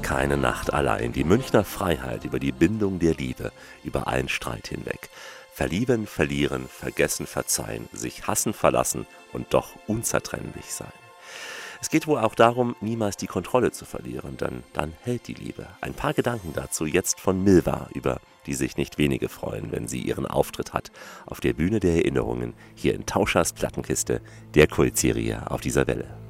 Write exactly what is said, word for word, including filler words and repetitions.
Keine Nacht allein. Die Münchner Freiheit über die Bindung der Liebe, über allen Streit hinweg. Verlieben, verlieren, vergessen, verzeihen, sich hassen, verlassen und doch unzertrennlich sein. Es geht wohl auch darum, niemals die Kontrolle zu verlieren, denn dann hält die Liebe. Ein paar Gedanken dazu jetzt von Milva, über die sich nicht wenige freuen, wenn sie ihren Auftritt hat auf der Bühne der Erinnerungen, hier in Tauschers Plattenkiste, der Kultserie auf dieser Welle.